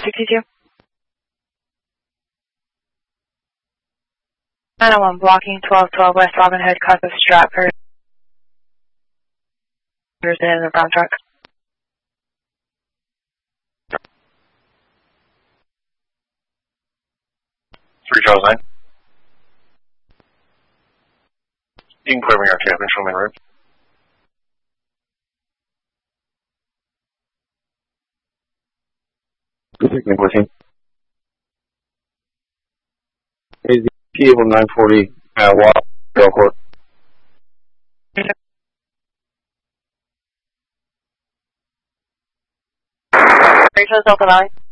222. 901 blocking 1212 West Robin Hood, cause of strap in the brown truck. 3 Charles 9. You can clear me our tail control main road. Nick with him. Is the P-able 940 Watt Rail Court? 3 Charles Delta Valley.